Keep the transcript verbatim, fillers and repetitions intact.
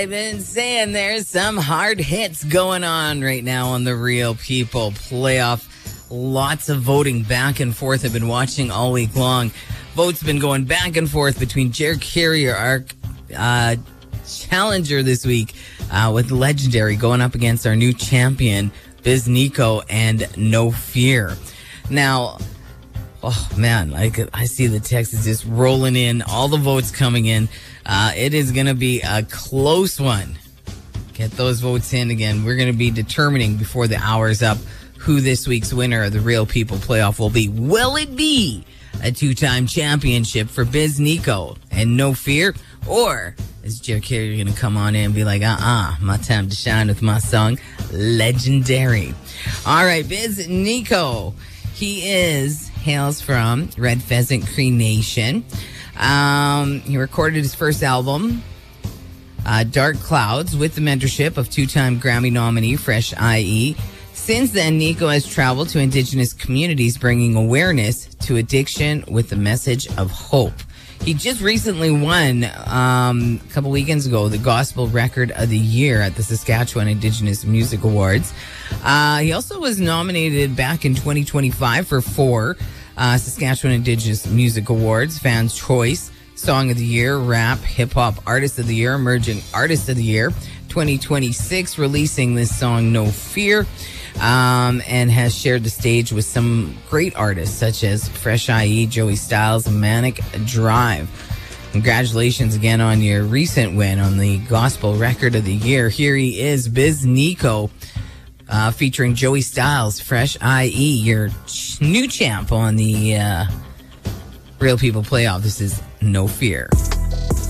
I've been saying there's some hard hits going on right now on the Real People playoff. Lots of voting back and forth. I've been watching all week long. Votes been going back and forth between Jared Carrier, our uh, challenger this week, uh, with Legendary going up against our new champion, Biz Nico and No Fear. Now, oh man, like I see the text is just rolling in, all the votes coming in. Uh, it is going to be a close one. Get those votes in again. We're going to be determining before the hour's up who this week's winner of the Real People playoff will be. Will it be a two-time championship for Biz Nico and No Fear? Or is Jared Carrier going to come on in and be like, uh-uh, my time to shine with my song, Legendary. All right, Biz Nico. He is, hails from Red Pheasant Cree Nation. Um, he recorded his first album, uh, Dark Clouds, with the mentorship of two-time Grammy nominee Fresh I E. Since then, Nico has traveled to Indigenous communities, bringing awareness to addiction with the message of hope. He just recently won, um, a couple weekends ago, the Gospel Record of the Year at the Saskatchewan Indigenous Music Awards. Uh, he also was nominated back in twenty twenty-five for four uh, Saskatchewan Indigenous Music Awards: Fans' Choice, Song of the Year, Rap, Hip Hop Artist of the Year, Emergent Artist of the Year. twenty twenty-six, releasing this song, No Fear, um, and has shared the stage with some great artists such as Fresh I E, Joey Styles, and Manic Drive. Congratulations again on your recent win on the Gospel Record of the Year. Here he is, Biz Nico, uh, featuring Joey Styles, Fresh I E, your ch- new champ on the uh, Real People playoff. This is No Fear.